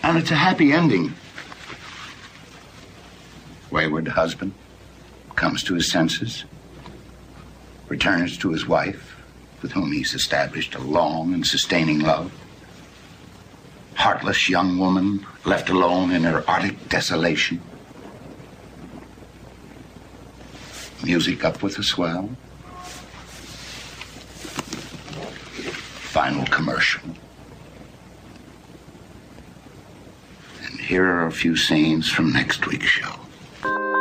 And it's a happy ending. Wayward husband comes to his senses, returns to his wife, with whom he's established a long and sustaining love. Heartless young woman left alone in her Arctic desolation. Music up with a swell. Final commercial. And here are a few scenes from next week's show.